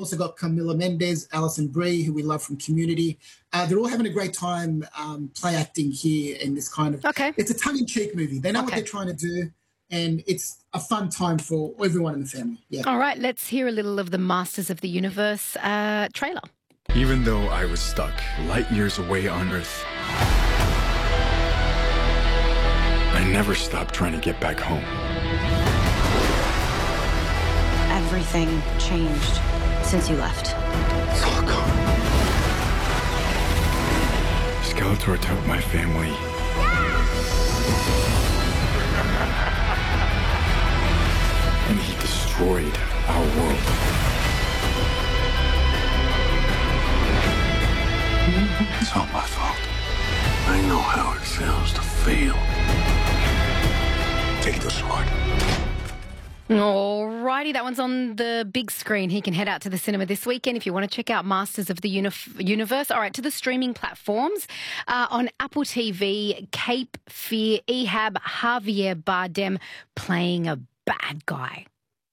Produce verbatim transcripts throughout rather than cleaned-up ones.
also got Camila Mendes, Alison Brie, who we love from Community. Uh, they're all having a great time um, play acting here in this kind of... Okay. It's a tongue-in-cheek movie. They know Okay. what they're trying to do, and it's a fun time for everyone in the family. Yeah. All right, let's hear a little of the Masters of the Universe uh, trailer. Even though I was stuck light years away on Earth, I never stopped trying to get back home. Everything changed since you left. It's all gone. Skeletor took my family. And he destroyed our world. It's all my fault. I know how it feels to fail. Take the sword. All righty, that one's on the big screen. He can head out to the cinema this weekend if you want to check out Masters of the Uni- Universe. All right, to the streaming platforms. Uh, on Apple T V, Cape Fear, Ehab, Javier Bardem playing a bad guy.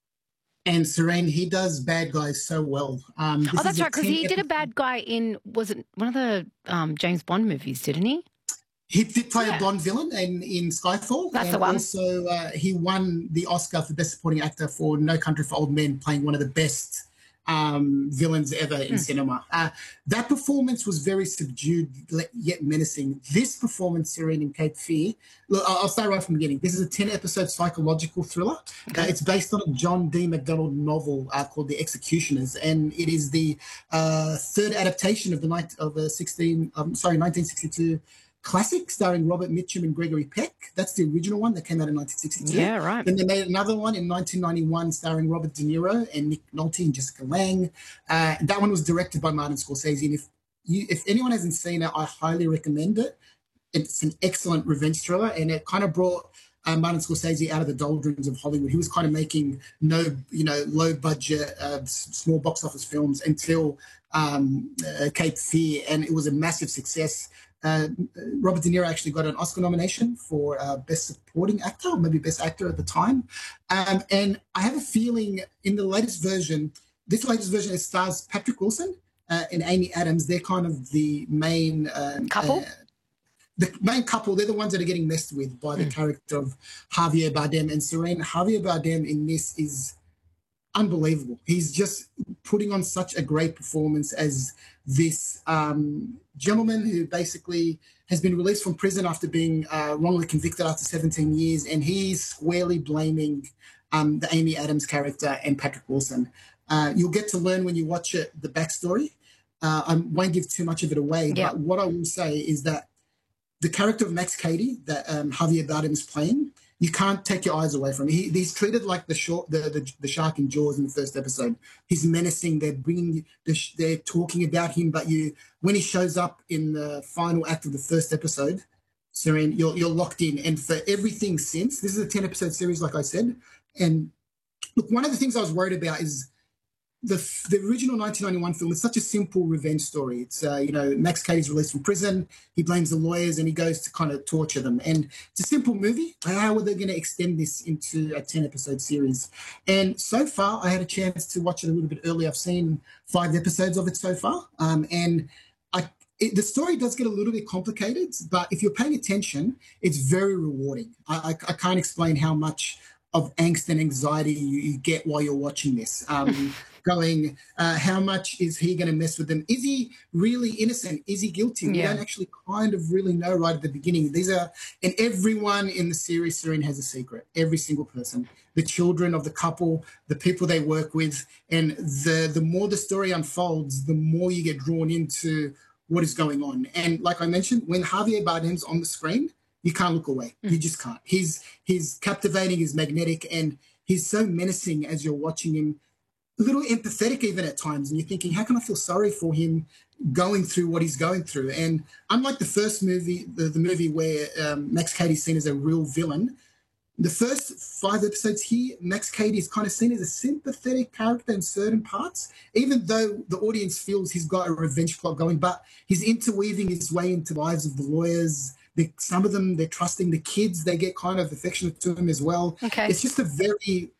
And Serene, he does bad guys so well. Um, Oh, that's right, because he did a bad guy in, was it one of the um, James Bond movies, didn't he? He did play Yeah. a Bond villain in, in Skyfall. That's and the one. Also, uh, he won the Oscar for Best Supporting Actor for No Country for Old Men, playing one of the best um, villains ever in Mm. cinema. Uh, that performance was very subdued, yet menacing. This performance, Serene in Cape Fear, look, I'll I'll start right from the beginning. This is a ten-episode psychological thriller. Okay. Uh, it's based on a John D. MacDonald novel uh, called The Executioners, and it is the uh, third adaptation of the night of the sixteen, um, sorry, nineteen sixty-two classic starring Robert Mitchum and Gregory Peck. That's the original one that came out in nineteen sixty-two. Yeah, right. Then they made another one in nineteen ninety-one starring Robert De Niro and Nick Nolte and Jessica Lange. Uh, that one was directed by Martin Scorsese. And if you, if anyone hasn't seen it, I highly recommend it. It's an excellent revenge thriller, and it kind of brought uh, Martin Scorsese out of the doldrums of Hollywood. He was kind of making no, you know, low budget, uh, s- small box office films until um, uh, Cape Fear, and it was a massive success. Uh, Robert De Niro actually got an Oscar nomination for uh, Best Supporting Actor, or maybe Best Actor at the time. Um, and I have a feeling in the latest version, this latest version, it stars Patrick Wilson uh, and Amy Adams. They're kind of the main um, Couple? Uh, the main couple. They're the ones that are getting messed with by the Mm. character of Javier Bardem and Serene. Javier Bardem in this is unbelievable. He's just putting on such a great performance as this um, gentleman who basically has been released from prison after being uh, wrongly convicted after seventeen years, and he's squarely blaming um, the Amy Adams character and Patrick Wilson. Uh, you'll get to learn when you watch it the backstory. Uh, I won't give too much of it away, Yeah. but what I will say is that the character of Max Cady that um, Javier Bardem is playing, you can't take your eyes away from him. He, he's treated like the, short, the, the the shark in Jaws in the first episode. He's menacing. They're bringing, they're, they're talking about him, but you, when he shows up in the final act of the first episode, Serene, you're you're locked in. And for everything since, this is a ten episode series, like I said. And look, one of the things I was worried about is the the original nineteen ninety-one film is such a simple revenge story. It's, uh, you know, Max Cady's released from prison. He blames the lawyers and he goes to kind of torture them. And it's a simple movie. How are they going to extend this into a ten episode series? And so far, I had a chance to watch it a little bit early. I've seen five episodes of it so far. Um, and I, it, the story does get a little bit complicated, but if you're paying attention, it's very rewarding. I, I, I can't explain how much of angst and anxiety you, you get while you're watching this. Um, going, uh, how much is he going to mess with them? Is he really innocent? Is he guilty? We Yeah. don't actually kind of really know right at the beginning. These are, and everyone in the series, Serene, has a secret. Every single person, the children of the couple, the people they work with, and the the more the story unfolds, the more you get drawn into what is going on. And like I mentioned, when Javier Bardem's on the screen, you can't look away. You just can't. He's he's captivating, he's magnetic, and he's so menacing as you're watching him, a little empathetic even at times. And you're thinking, how can I feel sorry for him going through what he's going through? And unlike the first movie, the, the movie where um, Max Cady's seen as a real villain, the first five episodes here, Max Cady is kind of seen as a sympathetic character in certain parts, even though the audience feels he's got a revenge plot going, but he's interweaving his way into the lives of the lawyers. They, some of them, they're trusting the kids. They get kind of affectionate to him as well. Okay. It's just a very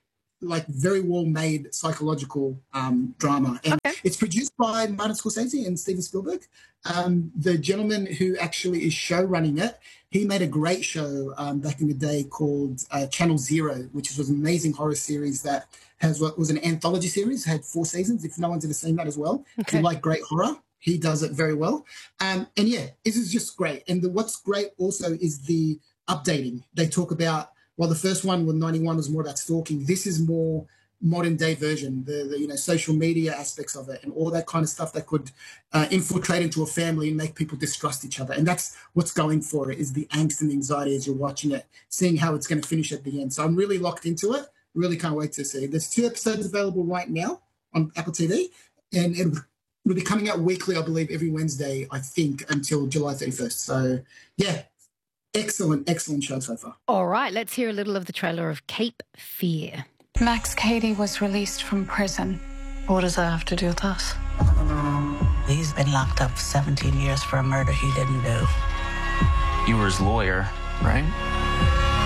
like very well-made psychological um, drama. And okay. It's produced by Martin Scorsese and Steven Spielberg. Um, the gentleman who actually is show running it, he made a great show um, back in the day called uh, Channel Zero, which was an amazing horror series that has what was an anthology series, had four seasons. If no one's ever seen that as well, okay. if you like great horror, he does it very well. Um, and yeah, this is just great. And the, what's great also is the updating. They talk about, well, the first one with ninety-one was more about stalking. This is more modern day version, the, the you know social media aspects of it and all that kind of stuff that could uh, infiltrate into a family and make people distrust each other. And that's what's going for it, is the angst and the anxiety as you're watching it, seeing how it's going to finish at the end. So I'm really locked into it. Really can't wait to see. There's two episodes available right now on Apple T V, and it will be coming out weekly, I believe, every Wednesday, I think, until July thirty-first. So yeah, excellent, excellent show so far. All right, let's hear a little of the trailer of Cape Fear. Max Cady was released from prison. What does that have to do with us? He's been locked up for seventeen years for a murder he didn't do. You were his lawyer, right?